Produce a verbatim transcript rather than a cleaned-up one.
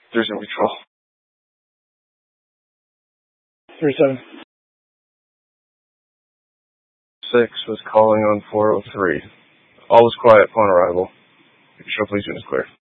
There's no control. three seven. Six was calling on four oh three. All was quiet upon arrival. Control, please, unit is clear.